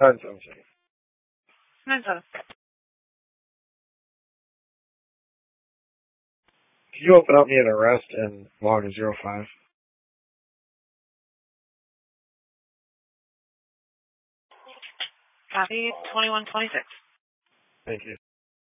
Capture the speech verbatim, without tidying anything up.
nine seven six. nine seven. Can you open up me an arrest and log a zero five? Copy twenty-one twenty-six. Thank you.